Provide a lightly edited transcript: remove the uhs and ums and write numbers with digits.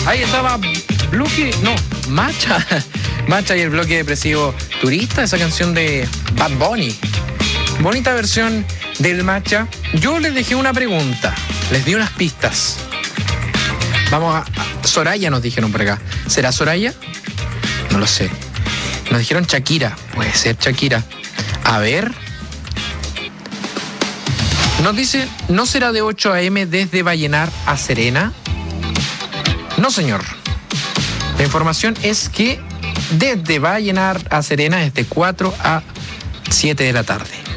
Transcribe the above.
Ahí estaba Macha. Macha y el bloque depresivo Turista, esa canción de Bad Bunny. Bonita versión del Macha. Yo les dejé una pregunta, les di unas pistas. Vamos a... Soraya nos dijeron por acá. ¿Será Soraya? No lo sé. Nos dijeron Shakira. Puede ser Shakira. A ver. Nos dice, ¿no será de 8 a.m. desde Vallenar a Serena? No, señor. La información es que desde Vallenar a Serena es de 4 a 7 de la tarde.